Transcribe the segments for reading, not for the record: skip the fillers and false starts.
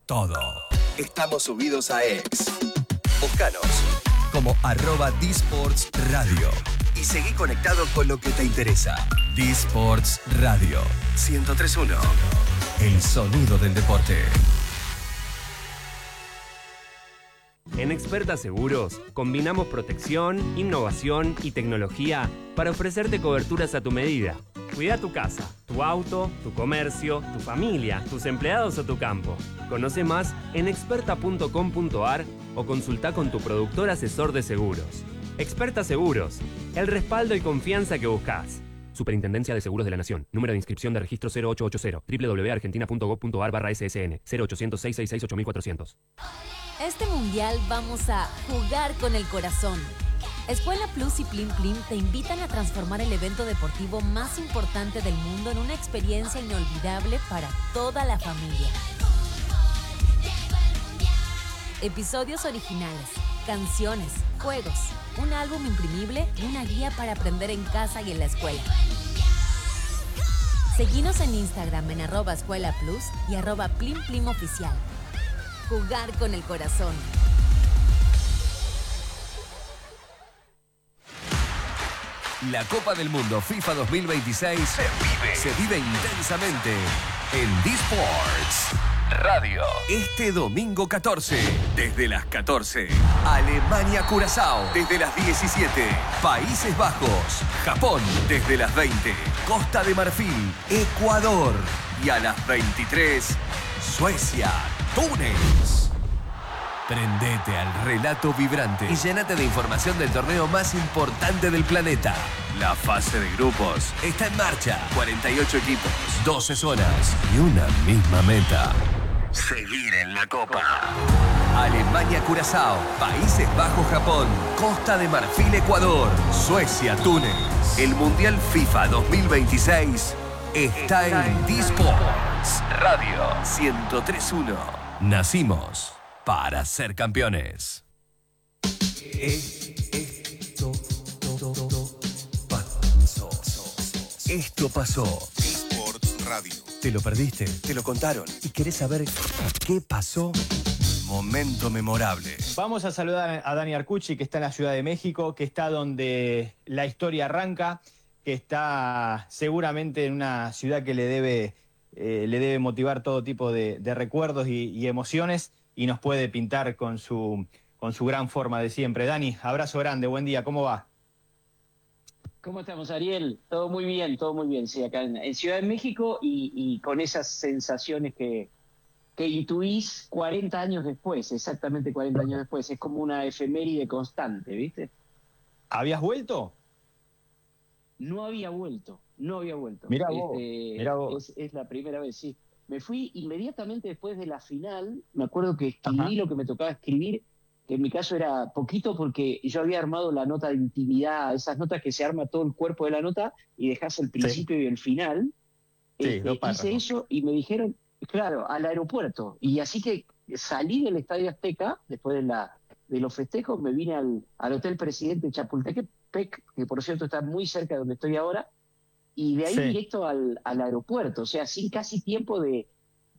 todo. Estamos subidos a X. Búscanos como @dsportsradio y seguí conectado con lo que te interesa. Disports Radio 103.1. El sonido del deporte. En Experta Seguros, combinamos protección, innovación y tecnología para ofrecerte coberturas a tu medida. Cuida tu casa, tu auto, tu comercio, tu familia, tus empleados o tu campo. Conoce más en experta.com.ar o consulta con tu productor asesor de seguros. Experta Seguros, el respaldo y confianza que buscas. Superintendencia de Seguros de la Nación. Número de inscripción de registro 0880 www.argentina.gov.ar/SSN 0800 666 8400. Este mundial vamos a jugar con el corazón. Escuela Plus y Plim Plim te invitan a transformar el evento deportivo más importante del mundo en una experiencia inolvidable para toda la familia. Episodios originales, canciones, juegos, un álbum imprimible y una guía para aprender en casa y en la escuela. Seguinos en Instagram en @escuelaplus y @plimplimoficial. Jugar con el corazón. La Copa del Mundo FIFA 2026 se vive intensamente en Disports Radio. Este domingo 14, desde las 14. Alemania-Curazao, desde las 17. Países Bajos, Japón, desde las 20. Costa de Marfil, Ecuador. Y a las 23, Suecia, Túnez. Prendete al relato vibrante y llénate de información del torneo más importante del planeta. La fase de grupos está en marcha. 48 equipos, 12 zonas y una misma meta: seguir en la Copa. Alemania-Curazao, Países Bajos, Japón, Costa de Marfil, Ecuador, Suecia, Túnez. El Mundial FIFA 2026 está en Disports Radio 103.1. Nacimos para ser campeones. Esto pasó. Disports Radio. ¿Te lo perdiste? ¿Te lo contaron? ¿Y querés saber qué pasó? Momento memorable. Vamos a saludar a Dani Arcucci, que está en la Ciudad de México, que está donde la historia arranca, que está seguramente en una ciudad que le debe motivar todo tipo de recuerdos y emociones, y nos puede pintar con su gran forma de siempre. Dani, abrazo grande, buen día, ¿cómo va? ¿Cómo estamos, Ariel? Todo muy bien, sí, acá en Ciudad de México y con esas sensaciones que intuís 40 años después, exactamente 40 años después. Es como una efeméride constante, ¿viste? ¿Habías vuelto? No había vuelto. Mirá vos. Es la primera vez, sí. Me fui inmediatamente después de la final. Me acuerdo que escribí lo que me tocaba escribir, que en mi caso era poquito porque yo había armado la nota de intimidad, esas notas que se arma todo el cuerpo de la nota y dejás el principio y el final. Sí, hice eso y me dijeron, claro, al aeropuerto. Y así que salí del Estadio Azteca, después de los festejos, me vine al Hotel Presidente Chapultepec, que por cierto está muy cerca de donde estoy ahora, y de ahí directo al aeropuerto, o sea, sin casi tiempo de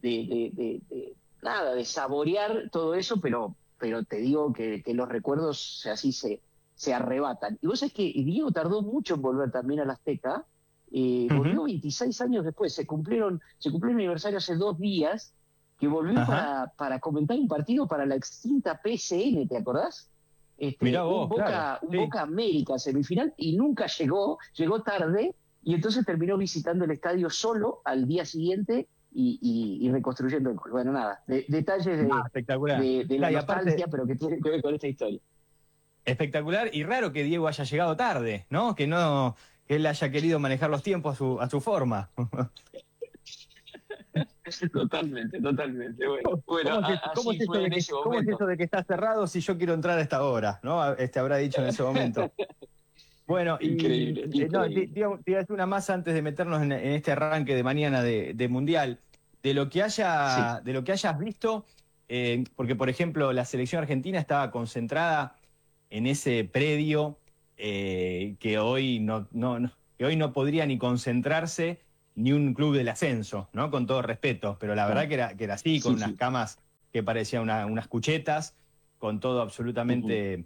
saborear todo eso, pero te digo que los recuerdos así se arrebatan. Y vos sabés que Diego tardó mucho en volver también al Azteca, volvió 26 años después, se cumplió el aniversario hace 2 días, que volvió para comentar un partido para la extinta PSN, ¿te acordás? Mirá vos, un Boca América semifinal, y nunca llegó tarde, y entonces terminó visitando el estadio solo al día siguiente y reconstruyendo el gol. Bueno, nada, detalles de la nostalgia, pero que tienen que ver con esta historia. Espectacular y raro que Diego haya llegado tarde, ¿no? Que él haya querido manejar los tiempos a su forma. Totalmente. Bueno, ¿Cómo es eso de que está cerrado si yo quiero entrar a esta hora? ¿No? Habrá dicho en ese momento. Bueno, increíble. Te iba a decir una más antes de meternos en este arranque de mañana de Mundial. De lo que hayas visto, porque por ejemplo la selección argentina estaba concentrada en ese predio que hoy no podría ni concentrarse ni un club del ascenso, ¿no? Con todo respeto, pero la verdad que era así, con unas camas que parecían unas cuchetas, con todo absolutamente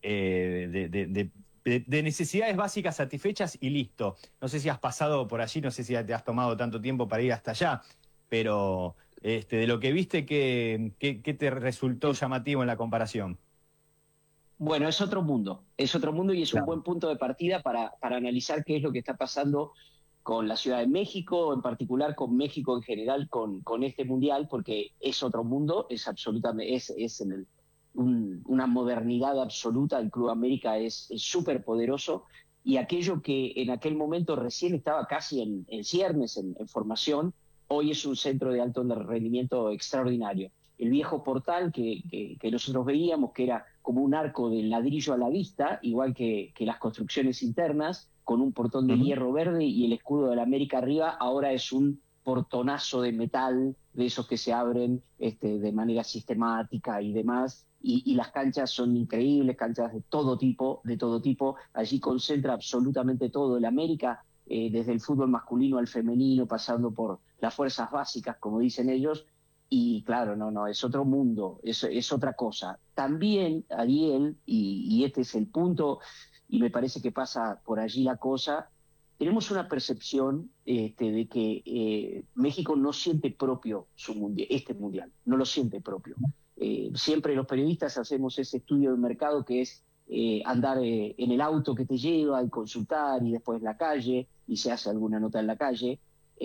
de necesidades básicas satisfechas y listo. No sé si has pasado por allí, no sé si te has tomado tanto tiempo para ir hasta allá, pero de lo que viste, ¿qué te resultó llamativo en la comparación? Bueno, es otro mundo y es Claro. un buen punto de partida para analizar qué es lo que está pasando con la Ciudad de México, en particular con México en general, con este mundial, porque es otro mundo, es absolutamente, es una modernidad absoluta. El Club América es súper poderoso, y aquello que en aquel momento recién estaba casi en ciernes, en formación, hoy es un centro de alto rendimiento extraordinario. El viejo portal que nosotros veíamos, que era como un arco de ladrillo a la vista, igual que las construcciones internas, con un portón de hierro verde y el escudo de la América arriba, ahora es un portonazo de metal, de esos que se abren de manera sistemática y demás. Y las canchas son increíbles, canchas de todo tipo, de todo tipo. Allí concentra absolutamente todo el América, desde el fútbol masculino al femenino, pasando por las fuerzas básicas, como dicen ellos. Y claro, no, es otro mundo, es otra cosa. También, Ariel, y este es el punto, y me parece que pasa por allí la cosa, tenemos una percepción de que México no siente propio este mundial, no lo siente propio. Siempre los periodistas hacemos ese estudio de mercado, que es andar en el auto que te lleva y consultar, y después la calle, y se hace alguna nota en la calle,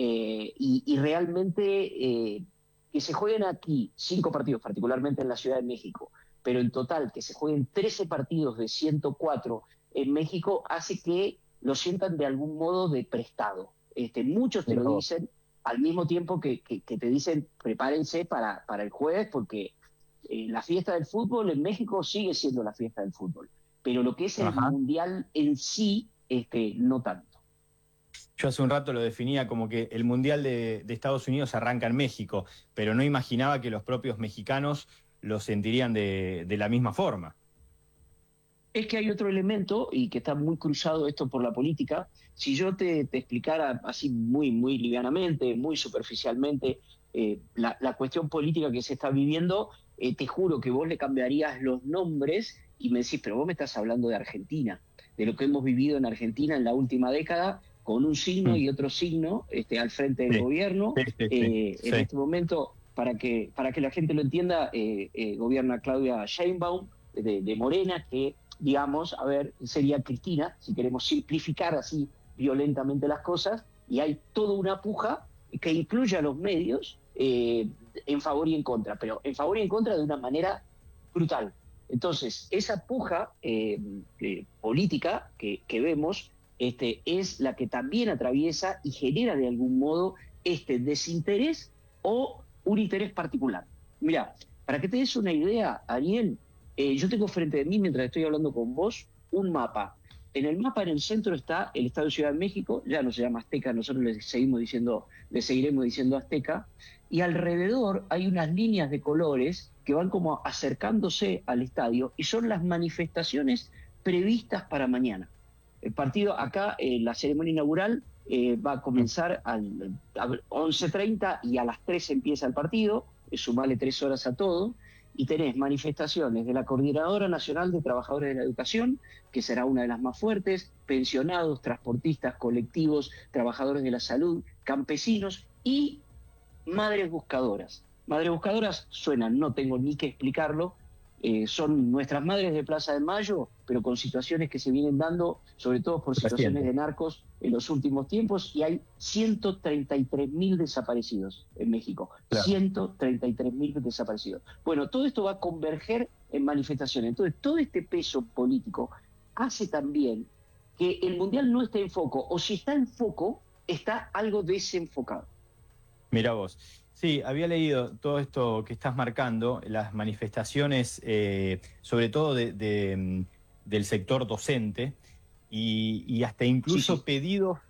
y realmente que se jueguen aquí 5 partidos, particularmente en la Ciudad de México, pero en total que se jueguen 13 partidos de 104 en México, hace que lo sientan de algún modo de prestado. Muchos te lo dicen al mismo tiempo que te dicen prepárense para el jueves, porque la fiesta del fútbol en México sigue siendo la fiesta del fútbol, pero lo que es el mundial en sí, no tanto. Yo hace un rato lo definía como que el Mundial de Estados Unidos arranca en México, pero no imaginaba que los propios mexicanos lo sentirían de la misma forma. Es que hay otro elemento, y que está muy cruzado esto por la política. Si yo te explicara así muy, muy livianamente, muy superficialmente, la cuestión política que se está viviendo, te juro que vos le cambiarías los nombres y me decís, pero vos me estás hablando de Argentina, de lo que hemos vivido en Argentina en la última década, con un signo y otro signo al frente del gobierno. En este momento, para que la gente lo entienda, gobierna Claudia Sheinbaum, de Morena, que, digamos, a ver, sería Cristina, si queremos simplificar así violentamente las cosas, y hay toda una puja que incluye a los medios en favor y en contra, pero en favor y en contra de una manera brutal. Entonces, esa puja política que vemos es la que también atraviesa y genera de algún modo desinterés o un interés particular. Mira, para que te des una idea, Ariel, yo tengo frente de mí, mientras estoy hablando con vos, un mapa. En el mapa, en el centro, está el Estado de Ciudad de México, ya no se llama Azteca, nosotros le seguiremos diciendo Azteca, y alrededor hay unas líneas de colores que van como acercándose al estadio, y son las manifestaciones previstas para mañana. El partido acá, la ceremonia inaugural va a comenzar a 11:30 y a las 3 empieza el partido, sumale 3 horas a todo, y tenés manifestaciones de la Coordinadora Nacional de Trabajadores de la Educación, que será una de las más fuertes, pensionados, transportistas, colectivos, trabajadores de la salud, campesinos y madres buscadoras. Madres buscadoras suenan, no tengo ni que explicarlo, son nuestras madres de Plaza de Mayo, pero con situaciones que se vienen dando, sobre todo por situaciones de narcos en los últimos tiempos, y hay 133.000 desaparecidos en México. Claro. 133.000 desaparecidos. Bueno, todo esto va a converger en manifestaciones. Entonces, todo este peso político hace también que el Mundial no esté en foco, o si está en foco, está algo desenfocado. Mira vos. Sí, había leído todo esto que estás marcando, las manifestaciones, sobre todo del sector docente, y hasta incluso pedidos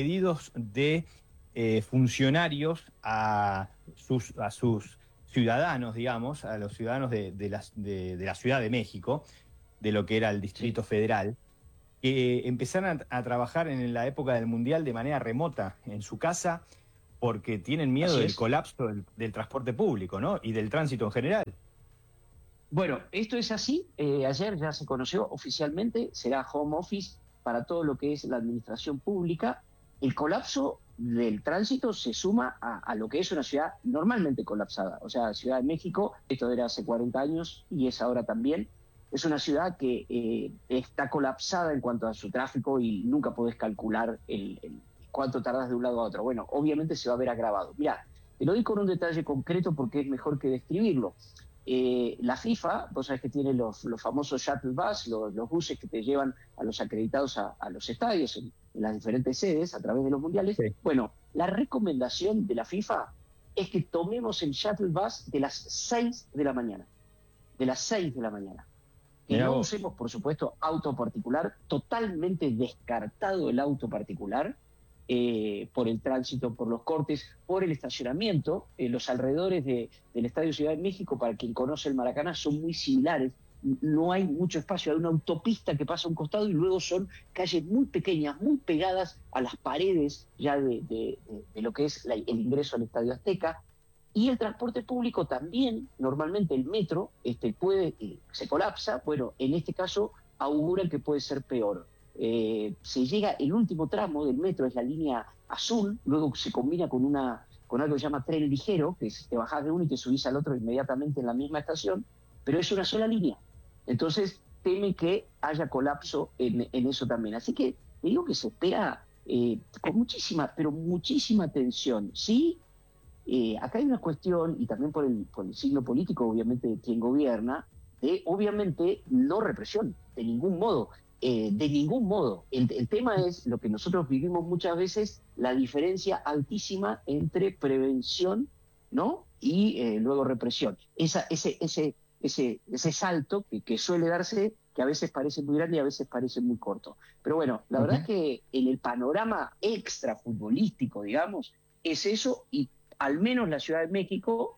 de funcionarios a sus ciudadanos, digamos, a los ciudadanos de la Ciudad de México, de lo que era el Distrito Federal, que empezaran a trabajar en la época del Mundial de manera remota, en su casa, porque tienen miedo Así del es. colapso del transporte público, ¿no? Y del tránsito en general. Bueno, esto es así. Ayer ya se conoció oficialmente, será home office para todo lo que es la administración pública. El colapso del tránsito se suma a lo que es una ciudad normalmente colapsada. O sea, Ciudad de México, esto era hace 40 años y es ahora también, es una ciudad que está colapsada en cuanto a su tráfico y nunca podés calcular cuánto tardás de un lado a otro. Bueno, obviamente se va a ver agravado. Mirá, te lo doy con un detalle concreto porque es mejor que describirlo. La FIFA, vos sabés que tiene los famosos shuttle bus, los buses que te llevan a los acreditados a los estadios en las diferentes sedes a través de los mundiales. Sí. Bueno, la recomendación de la FIFA es que tomemos el shuttle bus de las 6 de la mañana. De las 6 de la mañana. Que Mirá no vos. usemos, por supuesto, auto particular, totalmente descartado el auto particular, por el tránsito, por los cortes, por el estacionamiento. Los alrededores del Estadio Ciudad de México, para quien conoce el Maracaná, son muy similares. No hay mucho espacio, hay una autopista que pasa a un costado y luego son calles muy pequeñas, muy pegadas a las paredes ya de lo que es el ingreso al Estadio Azteca. Y el transporte público también, normalmente el metro se colapsa. Bueno, en este caso auguran que puede ser peor. Se llega, el último tramo del metro es la línea azul, luego se combina con algo que se llama tren ligero, que te bajás de uno y te subís al otro inmediatamente en la misma estación, pero es una sola línea. Entonces teme que haya colapso en eso también. Así que te digo que se espera con muchísima, pero muchísima tensión. Sí, acá hay una cuestión, y también por el signo político, obviamente, de quien gobierna, de obviamente no represión, de ningún modo. De ningún modo. El tema es lo que nosotros vivimos muchas veces, la diferencia altísima entre prevención, ¿no? Y luego represión. Ese salto que suele darse, que a veces parece muy grande y a veces parece muy corto. Pero bueno, la verdad es que en el panorama extra futbolístico, digamos, es eso, y al menos la Ciudad de México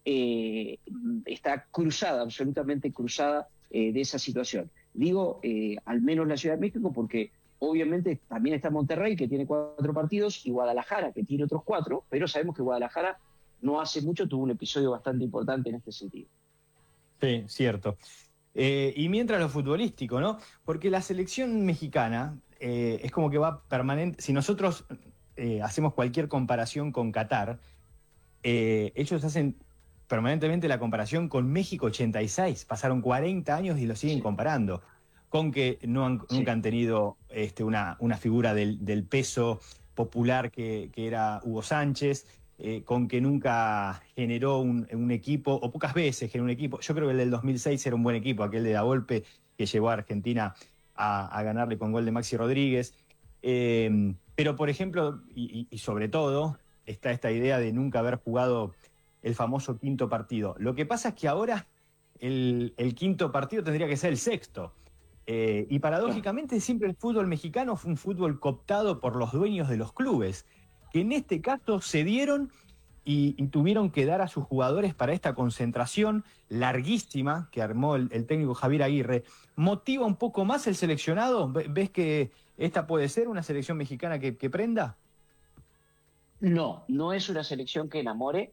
está cruzada, absolutamente cruzada de esa situación. Digo, al menos la Ciudad de México, porque obviamente también está Monterrey, que tiene 4 partidos, y Guadalajara, que tiene otros 4, pero sabemos que Guadalajara no hace mucho tuvo un episodio bastante importante en este sentido. Sí, cierto. Y mientras lo futbolístico, ¿no? Porque la selección mexicana es como que va permanente. Si nosotros hacemos cualquier comparación con Qatar, ellos hacen permanentemente la comparación con México 86. Pasaron 40 años y lo siguen comparando. Con que nunca han tenido una figura del peso popular que era Hugo Sánchez, con que nunca generó un equipo, o pocas veces generó un equipo. Yo creo que el del 2006 era un buen equipo, aquel de la Volpe que llevó a Argentina a ganarle con gol de Maxi Rodríguez. Pero, por ejemplo, y sobre todo, está esta idea de nunca haber jugado el famoso quinto partido. Lo que pasa es que ahora el quinto partido tendría que ser el sexto. Y paradójicamente siempre el fútbol mexicano fue un fútbol cooptado por los dueños de los clubes, que en este caso cedieron y tuvieron que dar a sus jugadores para esta concentración larguísima que armó el técnico Javier Aguirre. ¿Motiva un poco más el seleccionado? ¿Ves que esta puede ser una selección mexicana que prenda? No, no es una selección que enamore.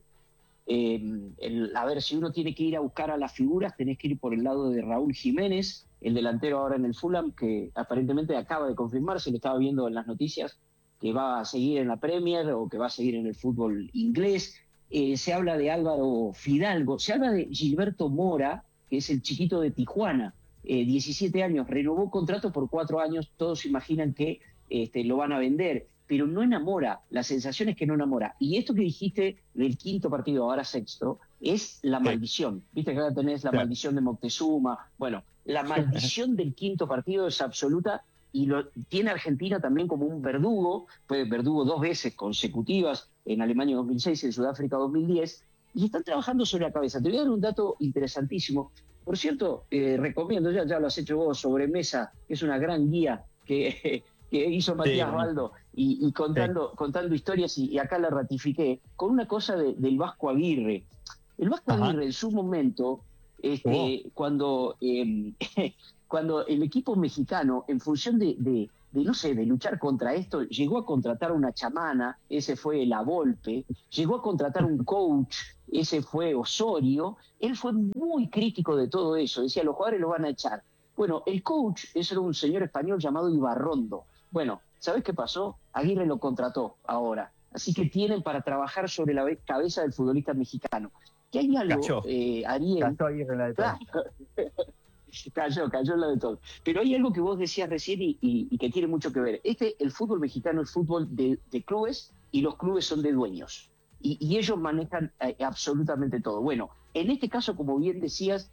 A ver, si uno tiene que ir a buscar a las figuras, tenés que ir por el lado de Raúl Jiménez, el delantero ahora en el Fulham, que aparentemente acaba de confirmarse, lo estaba viendo en las noticias, que va a seguir en la Premier o que va a seguir en el fútbol inglés. Se habla de Álvaro Fidalgo, se habla de Gilberto Mora, que es el chiquito de Tijuana, 17 años, renovó contrato por 4 años, todos imaginan que lo van a vender, pero no enamora, la sensación es que no enamora. Y esto que dijiste del quinto partido, ahora sexto, es la maldición. Viste que ahora tenés la maldición de Moctezuma. Bueno, la maldición del quinto partido es absoluta y lo tiene Argentina también como un verdugo. Fue verdugo 2 veces consecutivas, en Alemania 2006 y en Sudáfrica 2010, y están trabajando sobre la cabeza. Te voy a dar un dato interesantísimo. Por cierto, recomiendo, ya lo has hecho vos, Sobremesa, que es una gran guía que hizo Matías Valdo, y contando historias, y acá la ratifiqué, con una cosa del Vasco Aguirre. El Vasco Aguirre, en su momento, cuando el equipo mexicano, en función de no sé, de luchar contra esto, llegó a contratar una chamana, ese fue La Volpe, llegó a contratar un coach, ese fue Osorio. Él fue muy crítico de todo eso, decía, los jugadores los van a echar. Bueno, el coach era un señor español llamado Ibarrondo. Bueno, ¿sabés qué pasó? Aguirre lo contrató ahora. Así que tienen para trabajar sobre la cabeza del futbolista mexicano. Que hay algo, Ariel... Cayó Aguirre en la de todo. Cayó en la de todo. Pero hay algo que vos decías recién y que tiene mucho que ver. El fútbol mexicano es fútbol de clubes y los clubes son de dueños. Y ellos manejan absolutamente todo. Bueno, en este caso, como bien decías,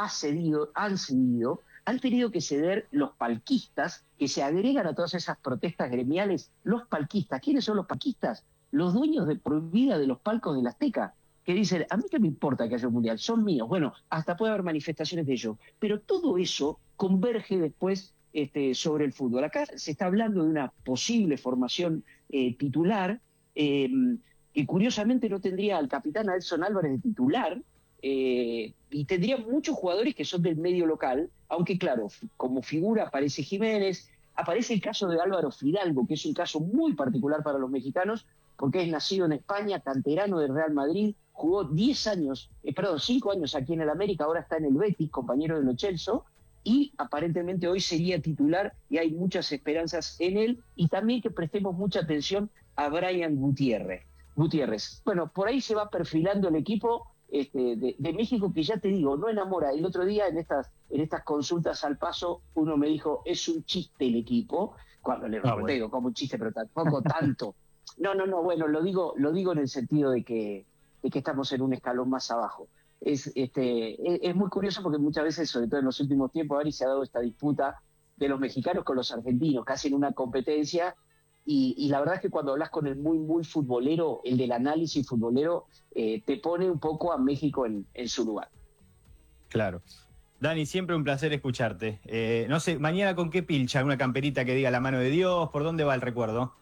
han tenido que ceder los palquistas, que se agregan a todas esas protestas gremiales. Los palquistas, ¿quiénes son los palquistas? Los dueños de por vida de los palcos del Azteca, que dicen, a mí qué me importa que haya un mundial, son míos. Bueno, hasta puede haber manifestaciones de ellos, pero todo eso converge después sobre el fútbol. Acá se está hablando de una posible formación titular, que curiosamente no tendría al capitán Edson Álvarez de titular, y tendría muchos jugadores que son del medio local, aunque claro, como figura aparece Jiménez, aparece el caso de Álvaro Fidalgo, que es un caso muy particular para los mexicanos, porque es nacido en España, canterano del Real Madrid, jugó 5 años aquí en el América, ahora está en el Betis, compañero de Lo Celso, y aparentemente hoy sería titular y hay muchas esperanzas en él, y también que prestemos mucha atención a Brian Gutiérrez. Bueno, por ahí se va perfilando el equipo de México, que ya te digo, no enamora. El otro día en estas consultas al paso, uno me dijo, es un chiste el equipo, cuando le digo, como un chiste, pero tampoco tanto. No, bueno, lo digo en el sentido de que estamos en un escalón más abajo. Es muy curioso porque muchas veces, sobre todo en los últimos tiempos, Ari, se ha dado esta disputa de los mexicanos con los argentinos, casi en una competencia, y la verdad es que cuando hablas con el muy, muy futbolero, el del análisis futbolero, te pone un poco a México en su lugar. Claro. Dani, siempre un placer escucharte. No sé, mañana con qué pilcha, una camperita que diga la mano de Dios, ¿por dónde va el recuerdo?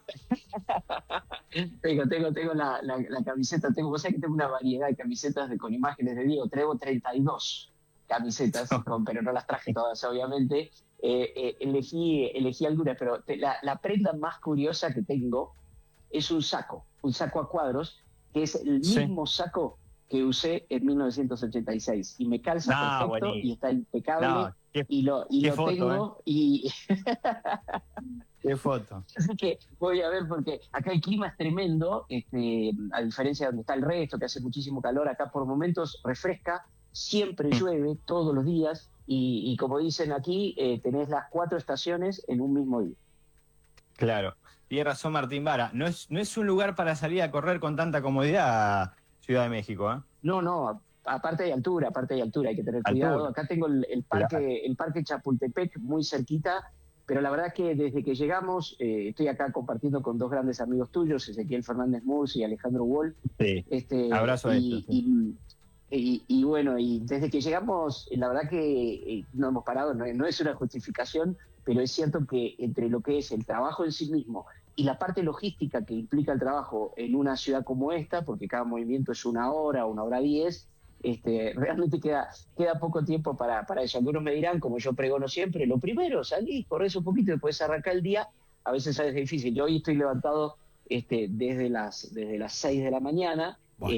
Tengo la camiseta, vos sabés que tengo una variedad de camisetas con imágenes de Diego, traigo 32 camisetas, pero no las traje todas, obviamente. Elegí algunas, pero la prenda más curiosa que tengo es un saco a cuadros, que es el mismo saco que usé en 1986 y me calza perfecto, buenísimo. Y está impecable, y lo tengo y qué foto. Así que voy a ver, porque acá el clima es tremendo, a diferencia de donde está el resto, que hace muchísimo calor, acá por momentos refresca, siempre llueve todos los días y como dicen aquí, tenés las 4 estaciones en un mismo día. Claro, tiene razón Martín Vara, no es un lugar para salir a correr con tanta comodidad Ciudad de México, ¿eh? No, aparte hay altura, hay que tener cuidado. Acá tengo el parque Chapultepec muy cerquita, pero la verdad es que desde que llegamos, estoy acá compartiendo con 2 grandes amigos tuyos, Ezequiel Fernández Murs y Alejandro Wall. Sí, abrazo a estos. Y bueno, y desde que llegamos, la verdad que no hemos parado, no es una justificación, pero es cierto que entre lo que es el trabajo en sí mismo y la parte logística que implica el trabajo en una ciudad como esta, porque cada movimiento es 1 hora, 1 hora 10, realmente queda poco tiempo para eso. Algunos me dirán, como yo pregono siempre, lo primero, salís, corres un poquito y después arrancar el día. A veces es difícil. Yo hoy estoy levantado desde las 6 de la mañana, bueno.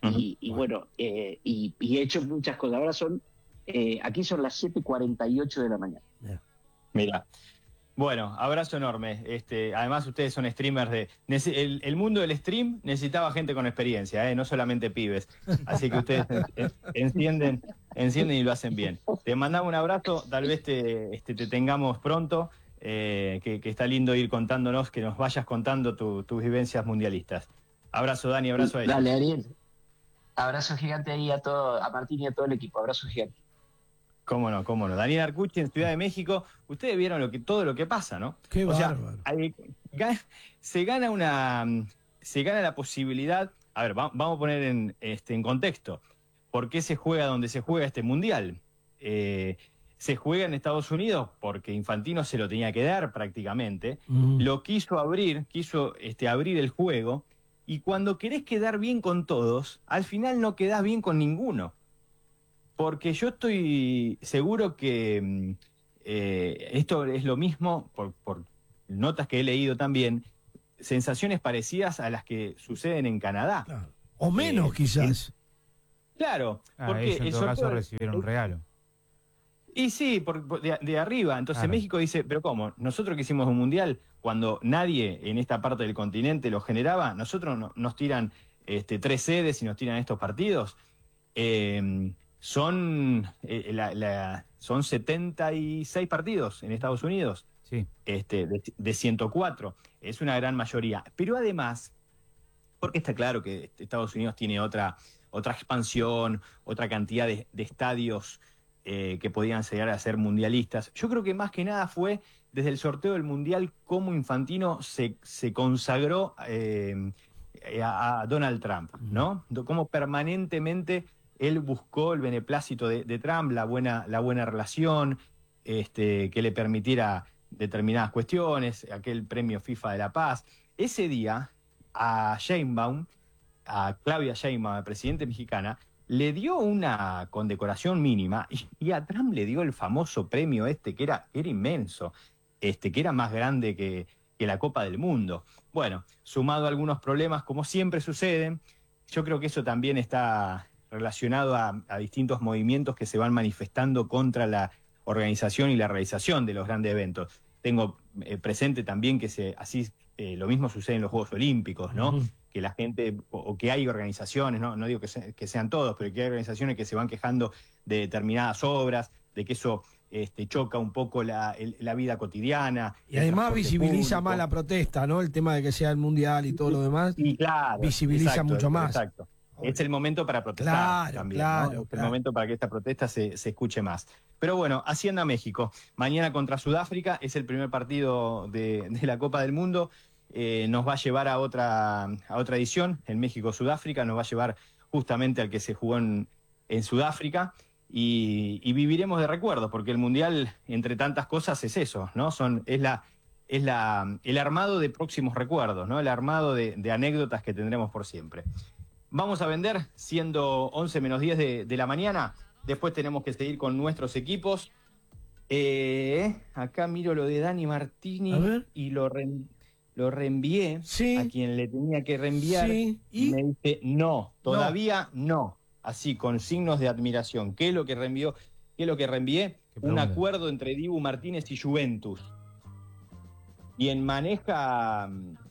Y he hecho muchas cosas. Ahora aquí son las 7:48 de la mañana. Yeah. Mira. Bueno, abrazo enorme. Además, ustedes son streamers el mundo del stream necesitaba gente con experiencia, no solamente pibes. Así que ustedes encienden y lo hacen bien. Te mandamos un abrazo, tal vez te tengamos pronto, que está lindo ir contándonos, que nos vayas contando tus vivencias mundialistas. Abrazo, Dani, abrazo a ellos. Dale, Ariel. Abrazo gigante ahí a Martín y a todo el equipo. Abrazo gigante. Cómo no. Daniel Arcucci en Ciudad de México. Ustedes vieron todo lo que pasa, ¿no? Qué bárbaro. Se gana la posibilidad. A ver, vamos a poner en contexto. ¿Por qué se juega donde se juega este mundial? Se juega en Estados Unidos porque Infantino se lo tenía que dar prácticamente. Lo quiso abrir el juego. Y cuando querés quedar bien con todos, al final no quedás bien con ninguno. Porque yo estoy seguro que esto es lo mismo, notas que he leído también, sensaciones parecidas a las que suceden en Canadá. Claro. O menos, quizás. Claro, porque ellos en todo caso recibieron un regalo. Y sí, de arriba. Entonces Claro. México dice, pero ¿cómo? Nosotros que hicimos un mundial, cuando nadie en esta parte del continente lo generaba, nosotros nos tiran 3 sedes y nos tiran estos partidos. Son 76 partidos en Estados Unidos, Sí. de 104. Es una gran mayoría. Pero además, porque está claro que Estados Unidos tiene otra expansión, otra cantidad de estadios que podían llegar a ser mundialistas. Yo creo que más que nada fue desde el sorteo del Mundial cómo Infantino se consagró a Donald Trump, ¿no? Cómo permanentemente él buscó el beneplácito de Trump, la buena relación, que le permitiera determinadas cuestiones, aquel premio FIFA de la Paz. Ese día a Claudia Sheinbaum, la presidenta mexicana, le dio una condecoración mínima y a Trump le dio el famoso premio que era inmenso, que era más grande que la Copa del Mundo. Bueno, sumado a algunos problemas, como siempre suceden, yo creo que eso también está relacionado a distintos movimientos que se van manifestando contra la organización y la realización de los grandes eventos. Tengo presente también que lo mismo sucede en los Juegos Olímpicos, ¿no? Ujú. Que la gente, o que hay organizaciones, no digo que sean todos, pero que hay organizaciones que se van quejando de determinadas obras, de que eso choca un poco la vida cotidiana. Y además transporte visibiliza público. más la protesta, ¿no? El tema de que sea el mundial y todo lo demás. Y claro, visibiliza exacto, mucho más. Exacto. Es el momento para protestar Claro, también, claro, ¿no? Es el claro. momento para que esta protesta se escuche más. Pero bueno, así anda México. Mañana contra Sudáfrica, es el primer partido de la Copa del Mundo. Nos va a llevar a otra edición, en México-Sudáfrica, nos va a llevar justamente al que se jugó en Sudáfrica. Y viviremos de recuerdos, porque el Mundial, entre tantas cosas, es eso, ¿no? El armado de próximos recuerdos, ¿no? El armado de anécdotas que tendremos por siempre. Vamos a vender, siendo 11 menos 10 de la mañana. Después tenemos que seguir con nuestros equipos. Acá miro lo de Dani Martini A ver. y lo reenvié Sí. a quien le tenía que reenviar. Sí, Y ¿y? me dice, no, todavía no. Así, con signos de admiración. ¿Qué es lo que reenvió? ¿Qué es lo que reenvié? ¿Qué Un pregunta? acuerdo entre Dibu Martínez y Juventus. Quien maneja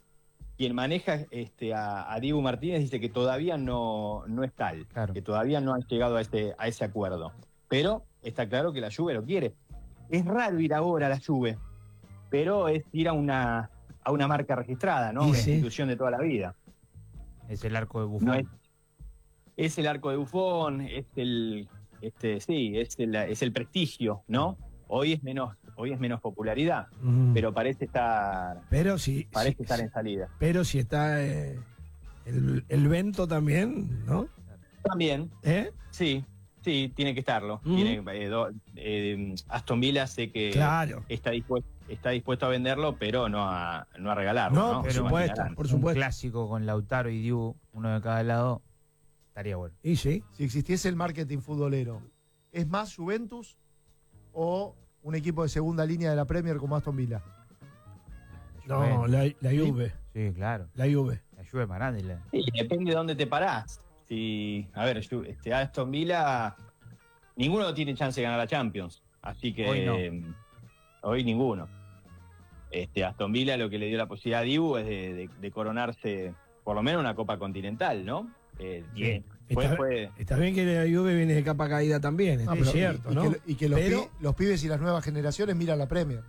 a Dibu Martínez dice que todavía no es tal, Claro. que todavía no han llegado a ese acuerdo. Pero está claro que la Juve lo quiere. Es raro ir ahora a la Juve, pero es ir a una marca registrada, ¿no? Y Una sí. institución de toda la vida. Es el arco de Buffon. No es el arco de Buffon, es el prestigio, ¿no? Hoy es menos popularidad, Ujú. pero parece estar en salida. Pero si está el Vento también, ¿no? También, ¿Eh? sí, tiene que estarlo. Ujú. Aston Villa sé que Claro. está dispuesto a venderlo, pero no a regalarlo. No, ¿no? por Se supuesto, imaginarán. por Un supuesto. clásico con Lautaro y Dibu, uno de cada lado, estaría bueno. Y sí. Si existiese el marketing futbolero, ¿es más Juventus o un equipo de segunda línea de la Premier como Aston Villa? No, la Juve. Sí, claro. La Juve. La Juve es más grande. Sí, depende de dónde te parás. Aston Villa, ninguno tiene chance de ganar la Champions, así que Hoy no. hoy ninguno. Aston Villa lo que le dio la posibilidad a Dibu es de coronarse por lo menos una Copa Continental, ¿no? Bien. Fue Está bien que la Juve viene de capa caída también, No, es pero- cierto, y ¿no? que Pero- los pibes y las nuevas generaciones miran la Premier.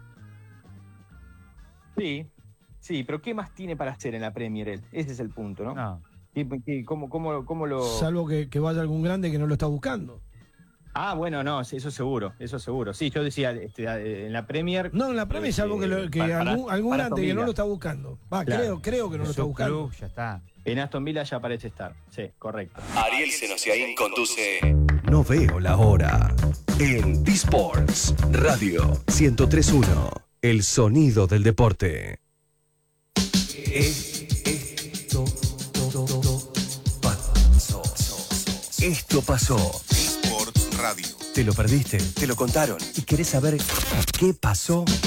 sí, pero ¿qué más tiene para hacer en la Premier él? Ese es el punto, ¿no? No, ¿Cómo lo...? Salvo que vaya algún grande que no lo está buscando. Ah, bueno, no, eso seguro. Sí, yo decía, en la Premier... No, en la Premier, salvo que para algún Aston grande que no Villa. lo está buscando. Va, Claro. creo que no lo está su buscando. club ya está. En Aston Villa ya parece estar. Sí, correcto. Ariel Senosiaín conduce No veo la hora en D-Sports Radio 103.1. El sonido del deporte. Esto pasó. Sports Radio. ¿Te lo perdiste? ¿Te lo contaron? ¿Y querés saber qué pasó?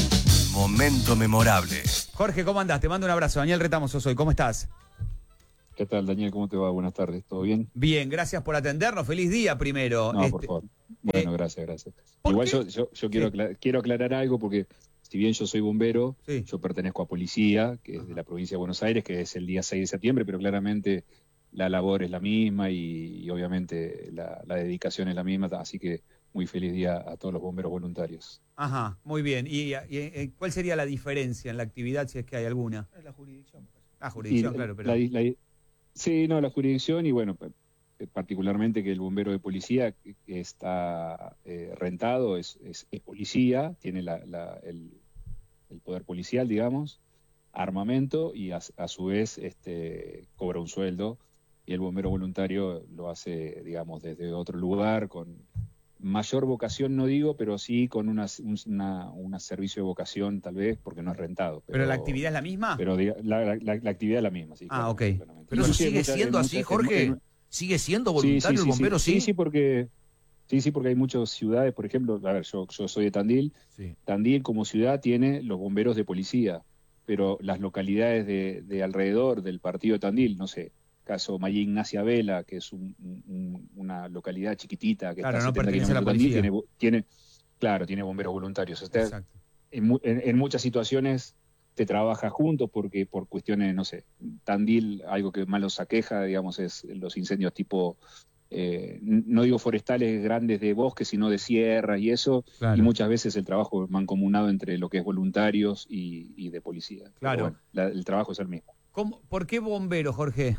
momento memorable. Jorge, ¿cómo andás? Te mando un abrazo. Daniel Retamoso soy. ¿Cómo estás? ¿Qué tal, Daniel? ¿Cómo te va? Buenas tardes. ¿Todo bien? Bien, gracias por atendernos. Feliz día primero. No, por favor. Bueno, gracias. Igual yo quiero aclarar algo porque si bien yo soy bombero, yo pertenezco a policía, que es de la provincia de Buenos Aires, que es el día 6 de septiembre, pero claramente la labor es la misma y obviamente la dedicación es la misma, así que muy feliz día a todos los bomberos voluntarios. Ajá, muy bien. ¿Y cuál sería la diferencia en la actividad, si es que hay alguna? La jurisdicción. Jurisdicción, claro. Pero... Sí, la jurisdicción y bueno, particularmente que el bombero de policía que está rentado es policía, tiene el poder policial, digamos, armamento y a su vez cobra un sueldo, y el bombero voluntario lo hace, digamos, desde otro lugar, con mayor vocación no digo, pero sí con un servicio de vocación tal vez, porque no es rentado. ¿Pero la actividad es la misma? Pero la actividad es la misma, sí. Ah, ok. Pero eso sigue siendo así, Jorge. ¿Sigue siendo voluntario el bombero? Sí, porque hay muchas ciudades, por ejemplo, a ver, yo soy de Tandil. Sí. Tandil como ciudad tiene los bomberos de policía, pero las localidades de alrededor del partido de Tandil, no sé, caso María Ignacia Vela, que es una localidad chiquitita que claro, está a no 70 pertenece a la kilómetros de policía. Tandil, tiene bomberos voluntarios. En muchas situaciones te trabaja juntos porque por cuestiones, no sé, Tandil, algo que más los aqueja, digamos, es los incendios tipo, no digo forestales grandes de bosques, sino de sierras y eso, claro. Y muchas veces el trabajo es mancomunado entre lo que es voluntarios y de policía. Claro. Bueno, el trabajo es el mismo. ¿Por qué bombero, Jorge?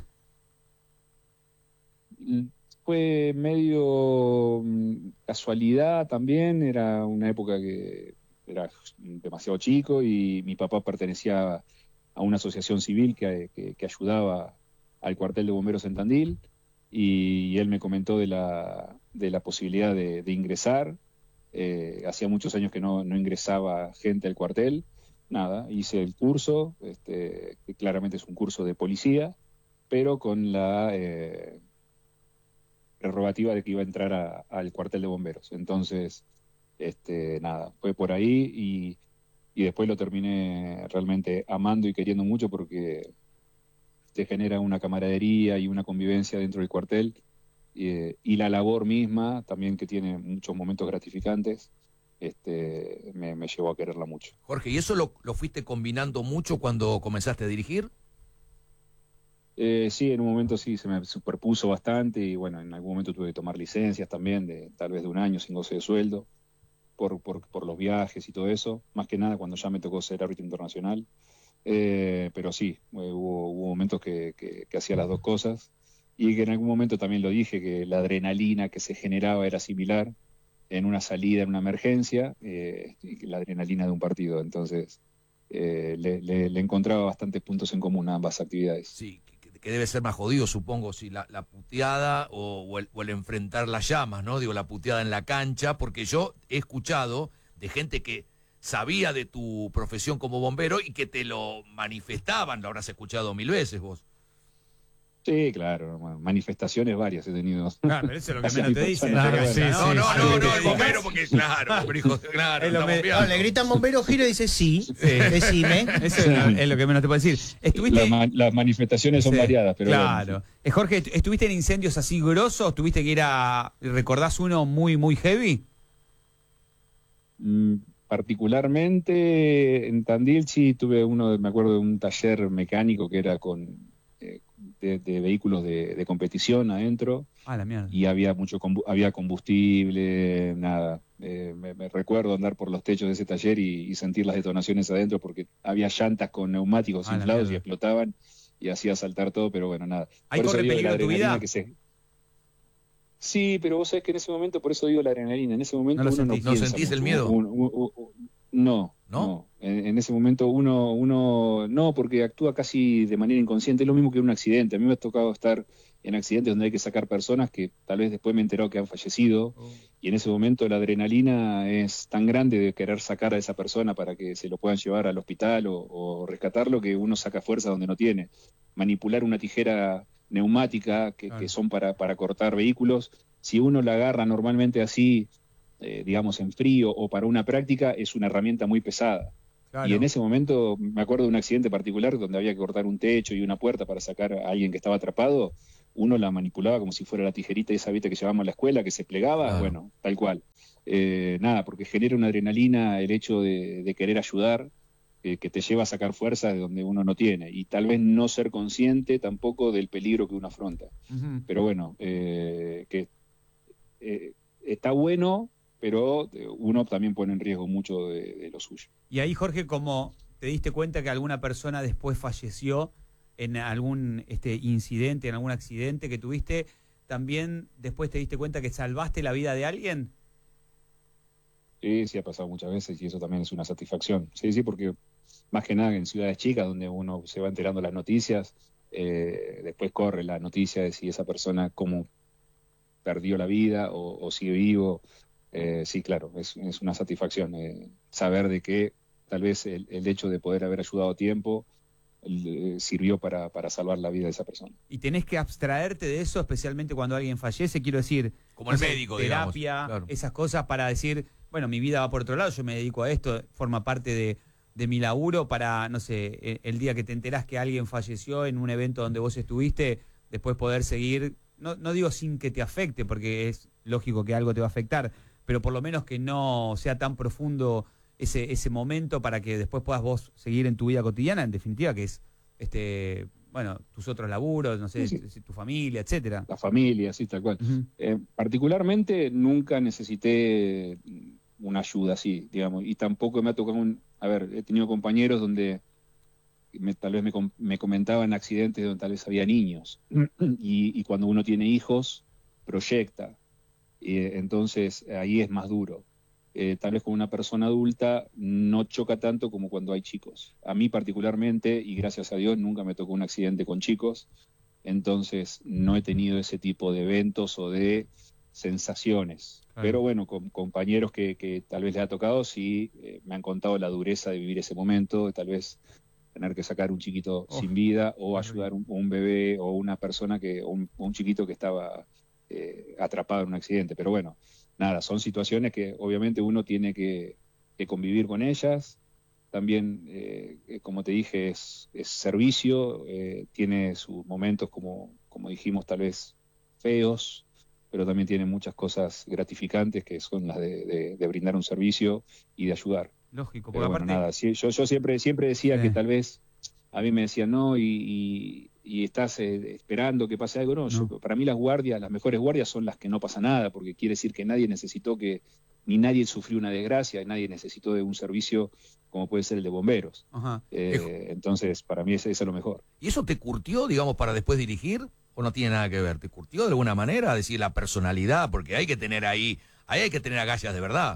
Fue medio casualidad también, era una época que era demasiado chico y mi papá pertenecía a una asociación civil que ayudaba al cuartel de bomberos en Tandil y él me comentó de la posibilidad de ingresar. Hacía muchos años que no ingresaba gente al cuartel. Nada, hice el curso, que claramente es un curso de policía, pero con la prerrogativa de que iba a entrar al cuartel de bomberos. Entonces, nada, fue por ahí y después lo terminé realmente amando y queriendo mucho porque te genera una camaradería y una convivencia dentro del cuartel y la labor misma también, que tiene muchos momentos gratificantes, me llevó a quererla mucho. Jorge, ¿y eso lo fuiste combinando mucho cuando comenzaste a dirigir? Sí, en un momento sí, se me superpuso bastante y bueno, en algún momento tuve que tomar licencias también, tal vez de un año sin goce de sueldo, por los viajes y todo eso, más que nada cuando ya me tocó ser árbitro internacional, pero sí, hubo momentos que hacía las dos cosas y que en algún momento también lo dije, que la adrenalina que se generaba era similar en una salida, en una emergencia, la adrenalina de un partido, entonces le encontraba bastantes puntos en común a ambas actividades. Sí, que debe ser más jodido, supongo, si la puteada o el enfrentar las llamas, ¿no? Digo, la puteada en la cancha, porque yo he escuchado de gente que sabía de tu profesión como bombero y que te lo manifestaban, lo habrás escuchado 1000 veces vos. Sí, claro, manifestaciones varias he tenido. Claro, pero eso es lo que menos te dicen. No, el bombero, porque claro, hijo, claro, le gritan bombero, giro y dice sí. Decime. Eso es lo que menos te puedo decir. Las manifestaciones son variadas, pero claro. Bueno. Jorge, ¿estuviste en incendios así grosos? ¿Tuviste que recordás uno muy, muy heavy? Particularmente en Tandil sí tuve uno, me acuerdo de un taller mecánico que era de vehículos de competición adentro. La mierda. Y había había combustible, nada. Me recuerdo andar por los techos de ese taller y sentir las detonaciones adentro porque había llantas con neumáticos inflados y explotaban y hacía saltar todo, pero bueno, nada. ¿Ahí corre peligro tu vida? Sí, pero vos sabés que en ese momento, por eso digo la adrenalina, en ese momento uno no piensa ¿No sentís mucho. el miedo? No. En ese momento uno no, porque actúa casi de manera inconsciente. Es lo mismo que un accidente. A mí me ha tocado estar en accidentes donde hay que sacar personas que tal vez después me he enterado que han fallecido, y en ese momento la adrenalina es tan grande de querer sacar a esa persona para que se lo puedan llevar al hospital o rescatarlo, que uno saca fuerza donde no tiene. Manipular una tijera neumática que son para cortar vehículos, si uno la agarra normalmente así, digamos en frío o para una práctica, es una herramienta muy pesada. Claro. Y en ese momento me acuerdo de un accidente particular donde había que cortar un techo y una puerta para sacar a alguien que estaba atrapado. Uno la manipulaba como si fuera la tijerita esa, viste, que llevábamos a la escuela, que se plegaba, Claro. bueno, tal cual. Nada, porque genera una adrenalina el hecho de querer ayudar, que te lleva a sacar fuerzas de donde uno no tiene, y tal vez no ser consciente tampoco del peligro que uno afronta. Ujú. Pero bueno, está bueno, pero uno también pone en riesgo mucho de lo suyo. Y ahí, Jorge, como te diste cuenta que alguna persona después falleció en algún incidente, en algún accidente que tuviste, ¿también después te diste cuenta que salvaste la vida de alguien? Sí, sí ha pasado muchas veces y eso también es una satisfacción. Sí, sí, porque más que nada en ciudades chicas donde uno se va enterando las noticias, después corre la noticia de si esa persona cómo perdió la vida o sigue vivo. Sí, claro, es una satisfacción saber de que tal vez el hecho de poder haber ayudado a tiempo sirvió para salvar la vida de esa persona. Y tenés que abstraerte de eso, especialmente cuando alguien fallece, quiero decir, Como el no sé, médico, digamos, terapia, claro. esas cosas para decir, bueno, mi vida va por otro lado, yo me dedico a esto, forma parte de mi laburo para, no sé, el día que te enterás que alguien falleció en un evento donde vos estuviste, después poder seguir, no digo sin que te afecte, porque es lógico que algo te va a afectar, pero por lo menos que no sea tan profundo ese momento para que después puedas vos seguir en tu vida cotidiana, en definitiva, que es bueno, tus otros laburos, no sé, Sí, sí. tu familia, etcétera. La familia, sí, tal cual. Particularmente nunca necesité una ayuda así, digamos, y tampoco me ha tocado a ver, he tenido compañeros donde tal vez me comentaban accidentes donde tal vez había niños, y cuando uno tiene hijos, proyecta, entonces ahí es más duro. Tal vez con una persona adulta no choca tanto como cuando hay chicos. A mí particularmente, y gracias a Dios, nunca me tocó un accidente con chicos, entonces no he tenido ese tipo de eventos o de sensaciones. Claro. Pero bueno, con compañeros que tal vez les ha tocado, sí, me han contado la dureza de vivir ese momento, de tal vez tener que sacar un chiquito sin vida o ayudar un bebé o una persona un chiquito que estaba atrapado en un accidente. Pero bueno, nada, son situaciones que obviamente uno tiene que convivir con ellas. También, como te dije, es servicio, tiene sus momentos, como dijimos, tal vez feos, pero también tiene muchas cosas gratificantes que son las de brindar un servicio y de ayudar. Lógico, Pero porque bueno, aparte... nada, sí, yo siempre decía que tal vez a mí me decían no y estás esperando que pase algo. No, para mí las mejores guardias son las que no pasa nada, porque quiere decir que nadie necesitó ni nadie sufrió una desgracia, nadie necesitó de un servicio como puede ser el de bomberos. Ajá. Entonces, para mí eso es lo mejor. ¿Y eso te curtió, digamos, para después dirigir? ¿O no tiene nada que ver? ¿Te curtió de alguna manera? Decir, la personalidad, porque hay que tener ahí hay que tener agallas de verdad.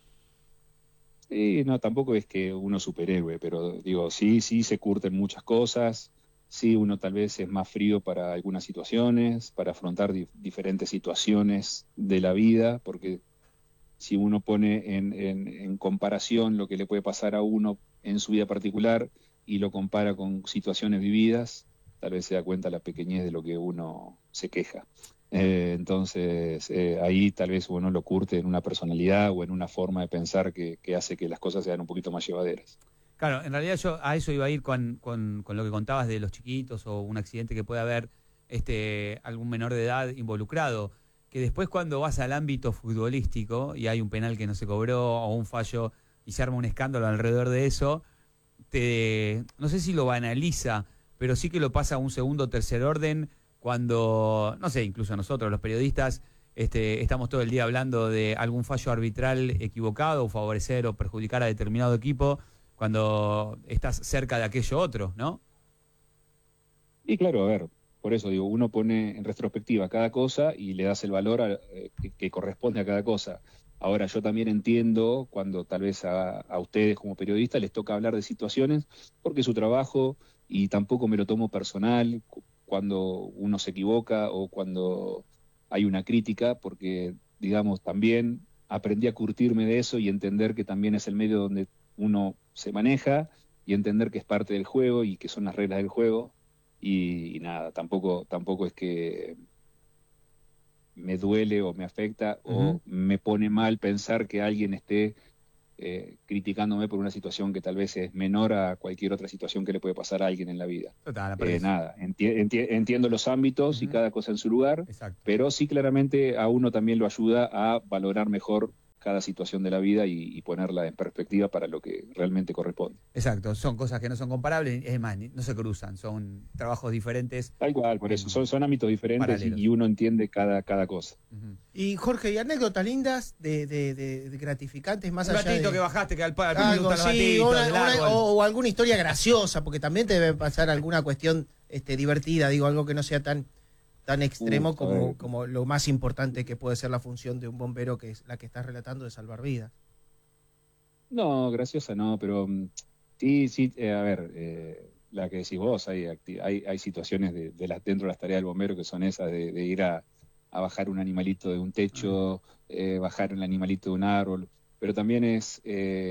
Sí, no, tampoco es que uno es superhéroe, pero digo, sí se curten muchas cosas, sí uno tal vez es más frío para algunas situaciones, para afrontar diferentes situaciones de la vida, porque si uno pone en comparación lo que le puede pasar a uno en su vida particular y lo compara con situaciones vividas, tal vez se da cuenta la pequeñez de lo que uno se queja. Entonces, ahí tal vez uno lo curte en una personalidad o en una forma de pensar que hace que las cosas sean un poquito más llevaderas. Claro, en realidad yo a eso iba a ir con lo que contabas de los chiquitos o un accidente que puede haber algún menor de edad involucrado, que después cuando vas al ámbito futbolístico y hay un penal que no se cobró o un fallo y se arma un escándalo alrededor de eso, no sé si lo banaliza, pero sí que lo pasa a un segundo o tercer orden cuando, no sé, incluso nosotros los periodistas estamos todo el día hablando de algún fallo arbitral equivocado o favorecer o perjudicar a determinado equipo cuando estás cerca de aquello otro, ¿no? Y claro, a ver, por eso digo, uno pone en retrospectiva cada cosa y le das el valor que corresponde a cada cosa. Ahora, yo también entiendo cuando tal vez a ustedes como periodistas les toca hablar de situaciones porque es su trabajo y tampoco me lo tomo personal cuando uno se equivoca o cuando hay una crítica, porque, digamos, también aprendí a curtirme de eso y entender que también es el medio donde uno se maneja y entender que es parte del juego y que son las reglas del juego. Y nada, tampoco es que me duele o me afecta o me pone mal pensar que alguien esté criticándome por una situación que tal vez es menor a cualquier otra situación que le puede pasar a alguien en la vida. Total, Nada, entiendo los ámbitos y cada cosa en su lugar, pero sí claramente a uno también lo ayuda a valorar mejor cada situación de la vida y ponerla en perspectiva para lo que realmente corresponde. Exacto, son cosas que no son comparables, es más, no se cruzan, son trabajos diferentes. Tal cual, por eso, son ámbitos diferentes y uno entiende cada cosa. Y Jorge, ¿y anécdotas lindas de gratificantes más Un allá ratito de que bajaste, que al algo gustan los así, gatitos, del árbol. o alguna historia graciosa, porque también te debe pasar alguna cuestión divertida, digo, algo que no sea tan extremo como lo más importante que puede ser la función de un bombero, que es la que estás relatando, de salvar vidas. No, graciosa no, pero sí, a ver, la que decís vos, hay situaciones dentro de las tareas del bombero que son esas de ir a bajar un animalito de un techo, bajar un animalito de un árbol, pero también es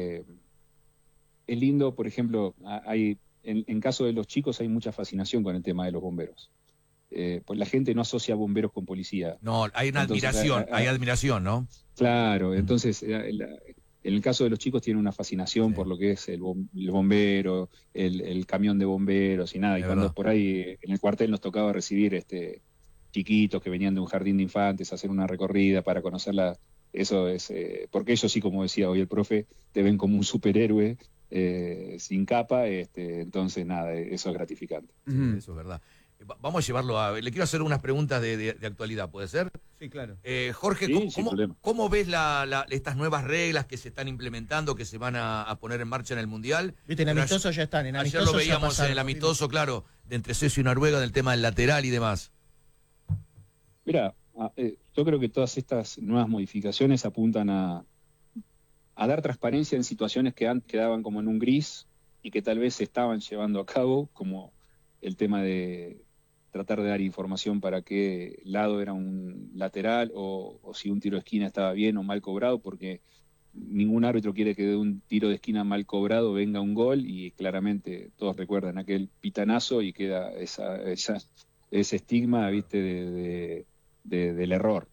lindo, por ejemplo, en caso de los chicos hay mucha fascinación con el tema de los bomberos. Pues la gente no asocia bomberos con policía. No, hay una admiración, ¿no? Claro, entonces en el caso de los chicos tiene una fascinación por lo que es el bombero, el camión de bomberos y nada. Y cuando por ahí en el cuartel nos tocaba recibir chiquitos que venían de un jardín de infantes a hacer una recorrida para conocerla, eso es, porque ellos sí, como decía hoy el profe, te ven como un superhéroe sin capa, entonces nada, eso es gratificante. Sí, eso es verdad. Vamos a llevarlo le quiero hacer unas preguntas de actualidad, ¿puede ser? Sí, claro. Jorge, sí, ¿cómo ves estas nuevas reglas que se están implementando, que se van a poner en marcha en el Mundial? Viste, en amistoso ya están. Ayer lo veíamos en el amistoso, claro, de entre Suecia y Noruega, del tema del lateral y demás. Mira, yo creo que todas estas nuevas modificaciones apuntan a dar transparencia en situaciones que antes quedaban como en un gris y que tal vez se estaban llevando a cabo, como el tema de tratar de dar información para qué lado era un lateral o si un tiro de esquina estaba bien o mal cobrado, porque ningún árbitro quiere que de un tiro de esquina mal cobrado venga un gol, y claramente todos recuerdan aquel pitanazo y queda ese estigma, ¿viste? del error.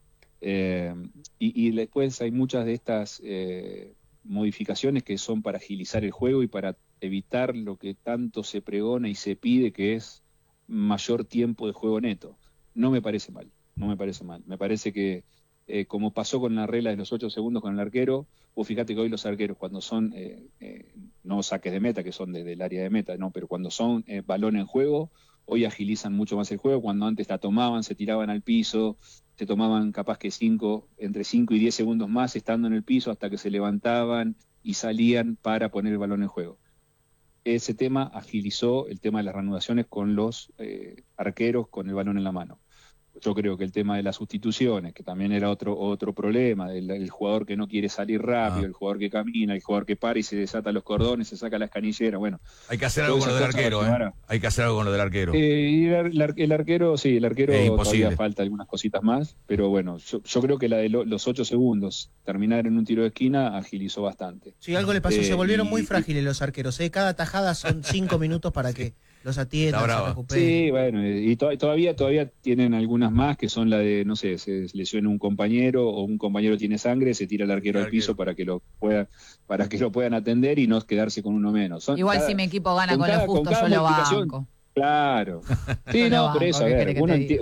Y después hay muchas de estas modificaciones que son para agilizar el juego y para evitar lo que tanto se pregona y se pide, que es mayor tiempo de juego neto. No me parece mal. Me parece que, como pasó con la regla de los 8 segundos con el arquero, vos fíjate que hoy los arqueros, cuando son, no saques de meta, que son desde el área de meta, no, pero cuando son balón en juego, hoy agilizan mucho más el juego. Cuando antes la tomaban, se tiraban al piso, se tomaban capaz que entre 5 y 10 segundos más estando en el piso hasta que se levantaban y salían para poner el balón en juego. Ese tema agilizó el tema de las reanudaciones con los arqueros con el balón en la mano. Yo creo que el tema de las sustituciones, que también era otro problema, el jugador que no quiere salir rápido, el jugador que camina, el jugador que para y se desata los cordones, se saca las canilleras, bueno. Hay que hacer algo con lo del arquero, Hay que hacer algo con lo del arquero. Y el arquero todavía falta algunas cositas más, pero bueno, yo creo que la de los 8 segundos, terminar en un tiro de esquina, agilizó bastante. Sí, algo le pasó, se volvieron muy frágiles los arqueros, Cada tajada son 5 minutos para que los atiendan, se recuperen. Sí, bueno, y todavía tienen algunas más, que son la de, no sé, se lesiona un compañero o un compañero tiene sangre, se tira el arquero al piso para que lo puedan atender y no quedarse con uno menos. Igual si mi equipo gana con lo justo, yo lo banco. Claro. Sí, no, por eso, a ver,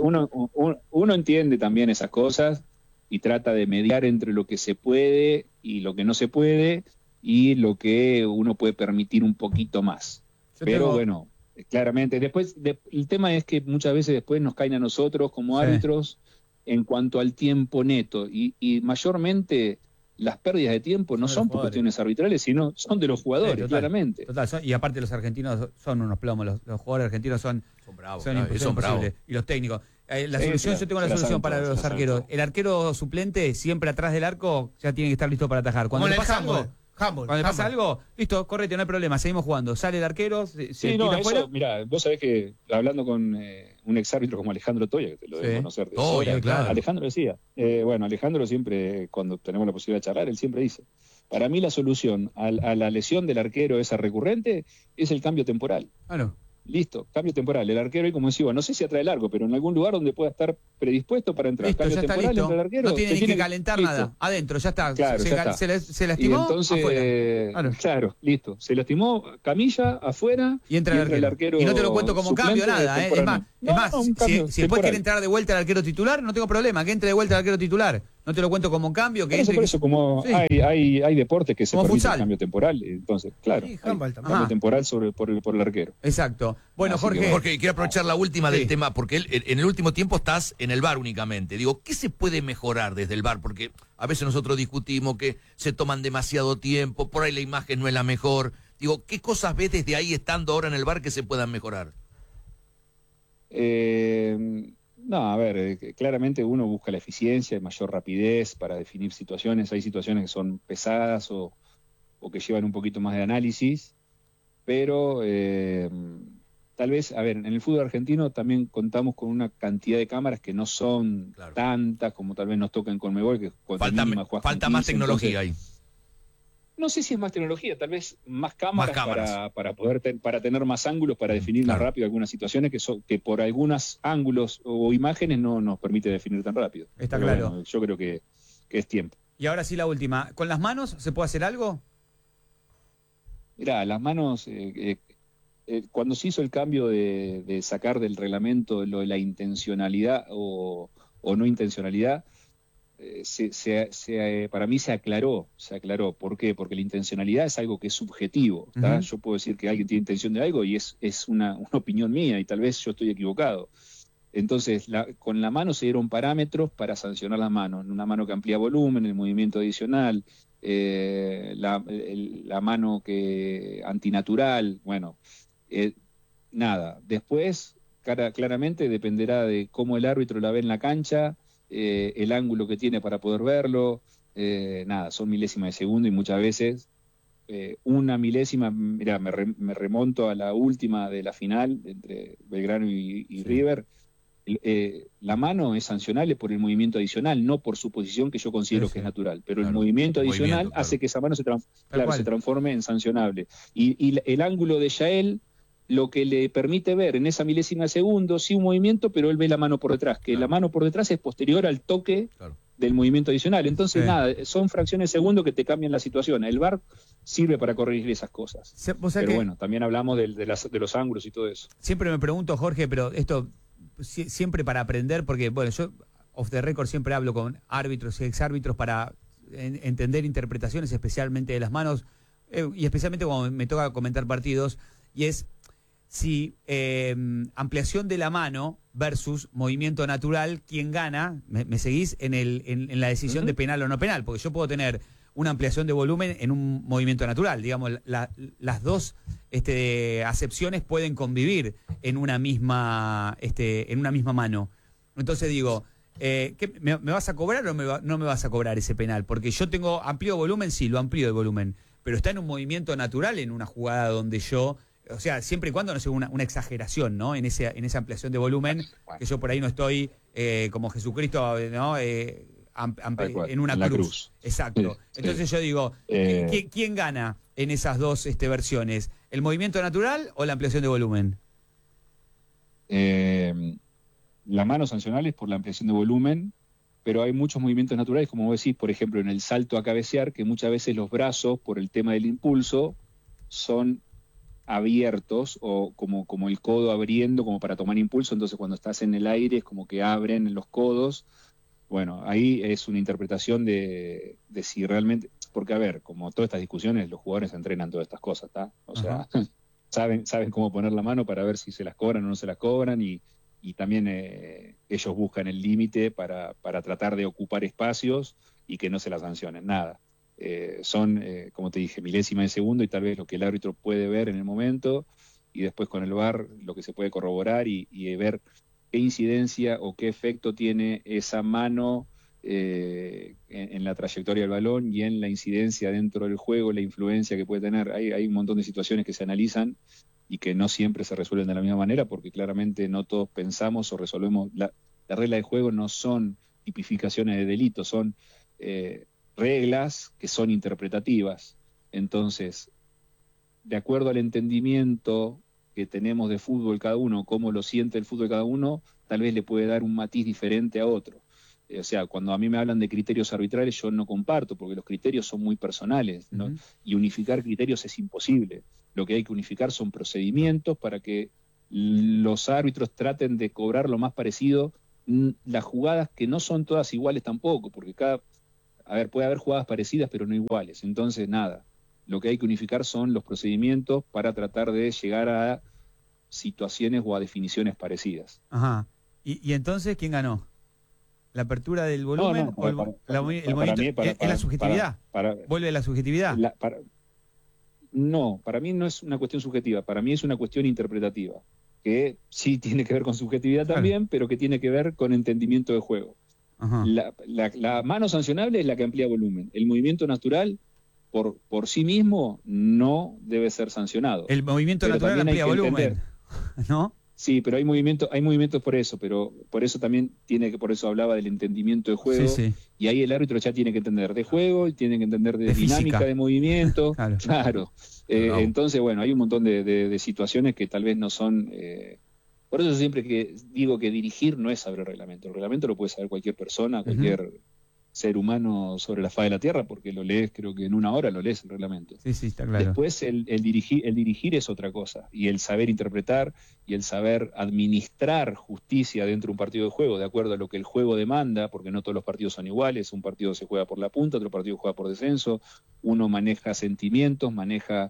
uno entiende también esas cosas y trata de mediar entre lo que se puede y lo que no se puede y lo que uno puede permitir un poquito más. Pero bueno, claramente, después el tema es que muchas veces después nos caen a nosotros como árbitros en cuanto al tiempo neto, y mayormente las pérdidas de tiempo no son por cuestiones arbitrales, sino son de los jugadores, claramente. Total, y aparte los argentinos son unos plomos, los jugadores argentinos son bravos, son imposibles, y los técnicos. Yo tengo la solución para los arqueros. El arquero suplente, siempre atrás del arco, ya tiene que estar listo para atajar. Cuando le pasa algo, cuando le pasa algo, listo, correte, no hay problema, seguimos jugando. Sale el arquero, se tira afuera. Mirá, vos sabés que hablando con un exárbitro como Alejandro Toya, que te lo debes conocer. Claro. Alejandro decía, Alejandro siempre, cuando tenemos la posibilidad de charlar, él siempre dice, para mí la solución a la lesión del arquero esa recurrente es el cambio temporal. Claro. listo, cambio temporal. El arquero, y como decía, no sé si atrae largo, pero en algún lugar donde pueda estar predispuesto para entrar. Listo, Cambio ya está temporal, listo. entra el arquero. No tiene ni que tiene- calentar listo. nada. Adentro, ya está. Claro, se, ya está. se Y lastimó, entonces, afuera. claro, listo. Se lastimó, camilla, afuera, Y entra el arquero. Y no te lo cuento como cambio, suplente nada. Es más, temporalmente. si un cambio después temporal. quiere entrar de vuelta el arquero titular, no tengo problema. Que entre de vuelta el arquero titular. No te lo cuento como cambio. Que Por eso, como Sí. hay deportes que se Como permiten futsal. cambio temporal, entonces, claro, Sí, hay handball también. cambio temporal por el arquero. Exacto. Bueno, Así que Jorge. Jorge, quiero aprovechar la última Sí. del tema, porque en el último tiempo estás en el VAR únicamente. Digo, ¿qué se puede mejorar desde el VAR? Porque a veces nosotros discutimos que se toman demasiado tiempo, por ahí la imagen no es la mejor. Digo, ¿qué cosas ves desde ahí estando ahora en el VAR que se puedan mejorar? No, a ver, claramente uno busca la eficiencia y mayor rapidez para definir situaciones. Hay situaciones que son pesadas o que llevan un poquito más de análisis, pero tal vez, a ver, en el fútbol argentino también contamos con una cantidad de cámaras que no son tantas como tal vez nos toca en Conmebol, que cuando mínima jugás con Falta más 15, tecnología entonces, ahí. no sé si es más tecnología, tal vez más cámaras, cámaras. para poder para tener más ángulos, para definir más rápido algunas situaciones que por algunos ángulos o imágenes no nos permite definir tan rápido. Está Pero claro. bueno, yo creo que es tiempo. Y ahora sí la última. ¿Con las manos se puede hacer algo? Mirá, las manos, cuando se hizo el cambio de sacar del reglamento lo de la intencionalidad o no intencionalidad, para mí se aclaró. ¿Por qué? Porque la intencionalidad es algo que es subjetivo. ¿Tá? Yo puedo decir que alguien tiene intención de algo y es una opinión mía y tal vez yo estoy equivocado. Entonces, con la mano se dieron parámetros para sancionar las manos. Una mano que amplía volumen, el movimiento adicional, la mano que antinatural, bueno, nada. Después, claramente dependerá de cómo el árbitro la ve en la cancha, el ángulo que tiene para poder verlo, nada, son milésimas de segundo y muchas veces una milésima, mira, me remonto a la última de la final entre Belgrano y River. La mano es sancionable por el movimiento adicional, no por su posición que yo considero que es natural, pero el movimiento adicional hace que esa mano se transforme en sancionable. Y el ángulo de Yael lo que le permite ver en esa milésima de segundo, sí un movimiento, pero él ve la mano por detrás, que la mano por detrás es posterior al toque del movimiento adicional. Entonces, nada, son fracciones de segundo que te cambian la situación. El VAR sirve para corregir esas cosas. Pero bueno, también hablamos de los ángulos y todo eso. Siempre me pregunto, Jorge, pero esto siempre para aprender, porque bueno, yo off the record siempre hablo con árbitros y exárbitros para entender interpretaciones, especialmente de las manos, y especialmente cuando me toca comentar partidos, y es si ampliación de la mano versus movimiento natural, ¿quién gana? ¿Me seguís en la decisión de penal o no penal? Porque yo puedo tener una ampliación de volumen en un movimiento natural. Digamos, las dos acepciones pueden convivir en una misma mano. Entonces digo, ¿me vas a cobrar o no me vas a cobrar ese penal? Porque yo tengo amplio volumen, sí, lo amplío de volumen, pero está en un movimiento natural, en una jugada donde yo... O sea, siempre y cuando no sea una exageración, ¿no? En esa ampliación de volumen, que yo por ahí no estoy como Jesucristo, ¿no? En una cruz. Exacto. Entonces yo digo, ¿quién gana en esas dos versiones? ¿El movimiento natural o la ampliación de volumen? La mano sancionable es por la ampliación de volumen, pero hay muchos movimientos naturales, como vos decís, por ejemplo, en el salto a cabecear, que muchas veces los brazos, por el tema del impulso, son abiertos o como el codo abriendo como para tomar impulso, entonces cuando estás en el aire es como que abren los codos. Bueno, ahí es una interpretación de si realmente, porque a ver, como todas estas discusiones, los jugadores entrenan todas estas cosas, ¿está? O sea, saben cómo poner la mano para ver si se las cobran o no se las cobran y también ellos buscan el límite para tratar de ocupar espacios y que no se las sancionen, nada. Son, como te dije, milésimas de segundo y tal vez lo que el árbitro puede ver en el momento y después con el VAR lo que se puede corroborar y ver qué incidencia o qué efecto tiene esa mano en la trayectoria del balón y en la incidencia dentro del juego, la influencia que puede tener. Hay un montón de situaciones que se analizan y que no siempre se resuelven de la misma manera porque claramente no todos pensamos o resolvemos. La regla de juego no son tipificaciones de delitos, son... reglas que son interpretativas. Entonces, de acuerdo al entendimiento que tenemos de fútbol cada uno, cómo lo siente el fútbol cada uno, tal vez le puede dar un matiz diferente a otro. O sea, cuando a mí me hablan de criterios arbitrales, yo no comparto, porque los criterios son muy personales, ¿no? Y unificar criterios es imposible. Lo que hay que unificar son procedimientos para que los árbitros traten de cobrar lo más parecido las jugadas, que no son todas iguales tampoco, porque puede haber jugadas parecidas pero no iguales. Entonces, nada, lo que hay que unificar son los procedimientos para tratar de llegar a situaciones o a definiciones parecidas. Ajá. ¿Y entonces quién ganó? ¿La apertura del volumen o el movimiento? ¿Es la subjetividad? ¿Vuelve la subjetividad? No, para mí no es una cuestión subjetiva, para mí es una cuestión interpretativa, que sí tiene que ver con subjetividad también, pero que tiene que ver con entendimiento de juego. La mano sancionable es la que amplía volumen. El movimiento natural, por sí mismo, no debe ser sancionado. El movimiento natural amplía volumen, ¿no? Sí, pero hay movimientos por eso, pero por eso también por eso hablaba del entendimiento de juego, y ahí el árbitro ya tiene que entender de juego, y tiene que entender de dinámica física, de movimiento, claro. Entonces, bueno, hay un montón de situaciones que tal vez no son... por eso siempre que digo que dirigir no es saber el reglamento lo puede saber cualquier persona, cualquier ser humano sobre la faz de la tierra, porque lo lees, creo que en una hora lo lees el reglamento. Sí, está claro. Después el dirigir es otra cosa, y el saber interpretar y el saber administrar justicia dentro de un partido de juego, de acuerdo a lo que el juego demanda, porque no todos los partidos son iguales, un partido se juega por la punta, otro partido juega por descenso, uno maneja sentimientos, maneja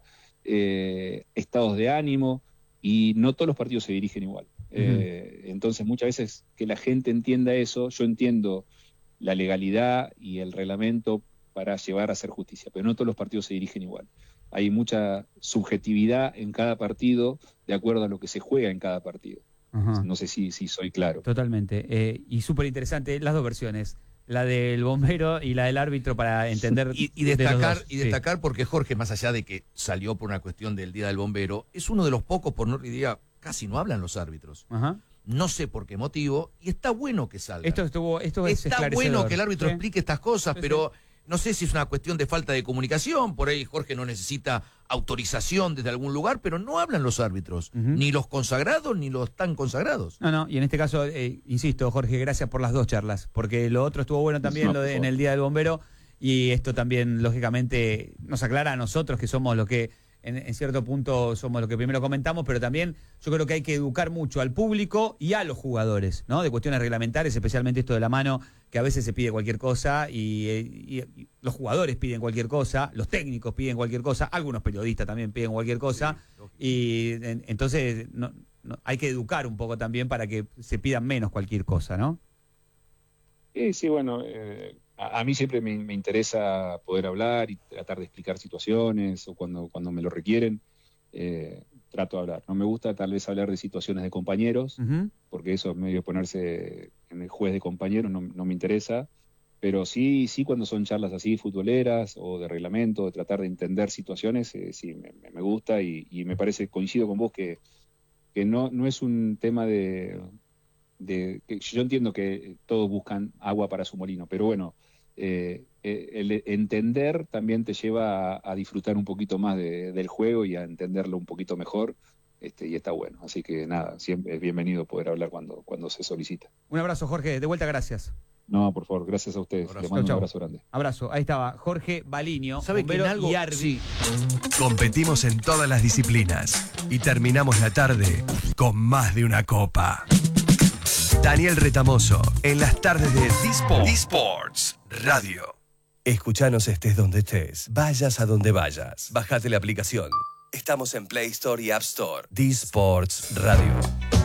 estados de ánimo, y no todos los partidos se dirigen igual. Entonces muchas veces que la gente entienda eso, yo entiendo la legalidad y el reglamento para llevar a hacer justicia, pero no todos los partidos se dirigen igual. Hay mucha subjetividad en cada partido de acuerdo a lo que se juega en cada partido. No sé si soy claro. Totalmente. Y súper interesante las dos versiones, la del bombero y la del árbitro, para entender. Y destacar porque Jorge, más allá de que salió por una cuestión del Día del Bombero, es uno de los pocos, por no diría, casi no hablan los árbitros. No sé por qué motivo, y está bueno que salga. Esto es está bueno que el árbitro explique estas cosas, pero no sé si es una cuestión de falta de comunicación. Por ahí Jorge no necesita autorización desde algún lugar, pero no hablan los árbitros, ni los consagrados ni los tan consagrados. No, y en este caso, insisto, Jorge, gracias por las dos charlas, porque lo otro estuvo bueno también, en el Día del Bombero, y esto también, lógicamente, nos aclara a nosotros que somos los que... En cierto punto somos lo que primero comentamos, pero también yo creo que hay que educar mucho al público y a los jugadores, ¿no? De cuestiones reglamentarias, especialmente esto de la mano, que a veces se pide cualquier cosa y los jugadores piden cualquier cosa, los técnicos piden cualquier cosa, algunos periodistas también piden cualquier cosa, y entonces hay que educar un poco también para que se pidan menos cualquier cosa, ¿no? Sí, bueno... A mí siempre me interesa poder hablar y tratar de explicar situaciones, o cuando me lo requieren, trato de hablar. No me gusta tal vez hablar de situaciones de compañeros, porque eso es medio ponerse en el juez de compañeros, no me interesa, pero sí cuando son charlas así futboleras o de reglamento, de tratar de entender situaciones, sí me gusta, y me parece, coincido con vos, que no es un tema de que yo entiendo que todos buscan agua para su molino, pero bueno, el entender también te lleva a disfrutar un poquito más del juego y a entenderlo un poquito mejor, y está bueno. Así que nada, siempre es bienvenido poder hablar cuando se solicita. Un abrazo, Jorge, de vuelta, gracias. No, por favor, gracias a ustedes. Les mando un abrazo grande. Abrazo, ahí estaba Jorge Baliño, ¿sabe que en algo? y árbitro. Competimos en todas las disciplinas y terminamos la tarde con más de una copa. Daniel Retamoso, en las tardes de D-Sports Radio. Escuchanos estés donde estés, vayas a donde vayas. Bájate la aplicación. Estamos en Play Store y App Store. D-Sports Radio.